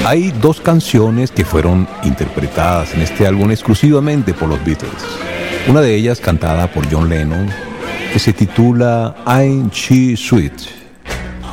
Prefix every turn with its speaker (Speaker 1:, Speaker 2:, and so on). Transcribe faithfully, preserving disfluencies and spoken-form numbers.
Speaker 1: Hay dos canciones que fueron interpretadas en este álbum exclusivamente por los Beatles. Una de ellas cantada por John Lennon, que se titula Ain't She Sweet.